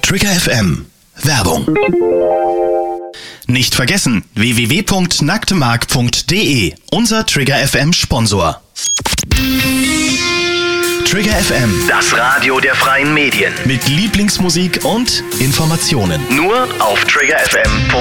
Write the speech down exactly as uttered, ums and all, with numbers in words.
Trigger F M. Werbung. Nicht vergessen, w w w punkt nacktemark punkt de, unser Trigger F M Sponsor. Trigger F M, Das Radio der freien Medien. mit Lieblingsmusik und Informationen. Nur auf trigger f m punkt de.